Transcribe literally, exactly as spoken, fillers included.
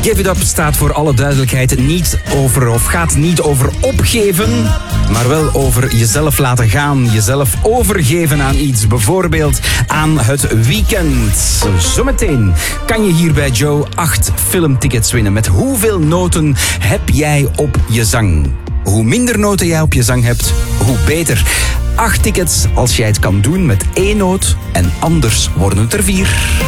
Give It Up staat voor alle duidelijkheid niet over, of gaat niet over opgeven, maar wel over jezelf laten gaan, jezelf overgeven aan iets, bijvoorbeeld aan het weekend. Zometeen kan je hier bij Joe acht filmtickets winnen. Met hoeveel noten heb jij op je zang? Hoe minder noten jij op je zang hebt, hoe beter. Acht tickets als jij het kan doen met één noot en anders worden het er vier.